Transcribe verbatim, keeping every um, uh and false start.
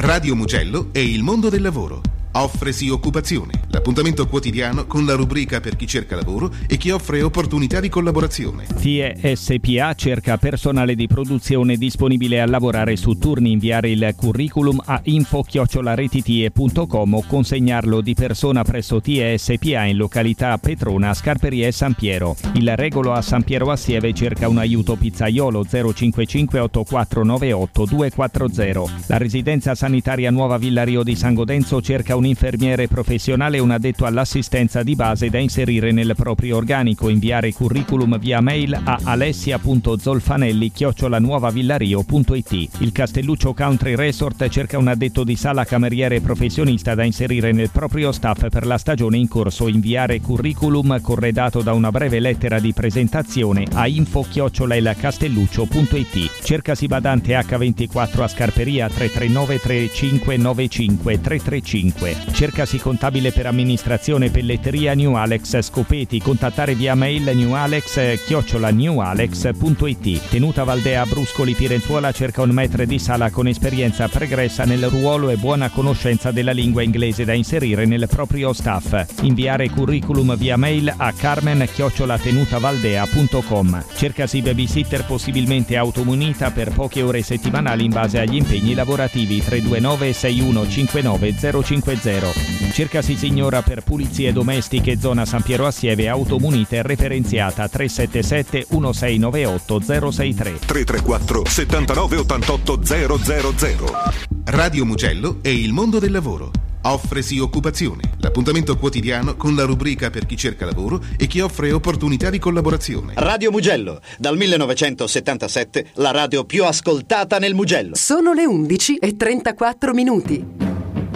Radio Mugello e il mondo del lavoro. Offresi occupazione, l'appuntamento quotidiano con la rubrica per chi cerca lavoro e chi offre opportunità di collaborazione. T E S P A cerca personale di produzione disponibile a lavorare su turni. Inviare il curriculum a info chiocciola retitie punto com o consegnarlo di persona presso T E S P A in località Petrona, Scarperie e San Piero. Il Regolo a San Piero Assieve cerca un aiuto pizzaiolo zero cinquantacinque ottantaquattro novantotto duecentoquaranta. La residenza sanitaria Nuova Villa Rio di San Godenzo cerca un infermiere professionale e un addetto all'assistenza di base da inserire nel proprio organico. Inviare curriculum via mail a alessia punto zolfanelli chiocciola nuovavillario punto it. Il Castelluccio Country Resort cerca un addetto di sala cameriere professionista da inserire nel proprio staff per la stagione in corso. Inviare curriculum corredato da una breve lettera di presentazione a info chiocciola il castelluccio punto it. Cercasi badante acca ventiquattro a Scarperia tre tre nove tre cinque nove cinque tre tre cinque. Cercasi contabile per amministrazione pelletteria New Alex Scopeti. Contattare via mail newalex chiocciola newalex punto it. Tenuta Valdea Bruscoli Firenzuola cerca un maître di sala con esperienza pregressa nel ruolo e buona conoscenza della lingua inglese da inserire nel proprio staff. Inviare curriculum via mail a carmen chiocciola tenutavaldea punto com. Cercasi babysitter possibilmente automunita per poche ore settimanali in base agli impegni lavorativi. Tre due nove sei uno cinque nove zero cinque zero. Cercasi signora per pulizie domestiche zona San Piero Assieve, automunita e referenziata tre sette sette uno sei nove otto zero sei tre. tre tre quattro settantanove ottantotto zero zero zero. Radio Mugello e il mondo del lavoro. Offresi occupazione, l'appuntamento quotidiano con la rubrica per chi cerca lavoro e chi offre opportunità di collaborazione. Radio Mugello, dal millenovecentosettantasette la radio più ascoltata nel Mugello. Sono le undici e trentaquattro minuti.